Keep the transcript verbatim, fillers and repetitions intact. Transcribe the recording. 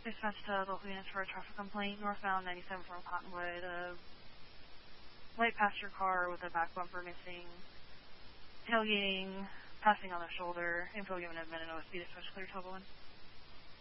Dispatch to local units for a traffic complaint. Northbound ninety-seven from Cottonwood. A light passenger car with a back bumper missing. Tailgating, passing on the shoulder. Info given at Menino. Speed dispatch clear twelve oh one.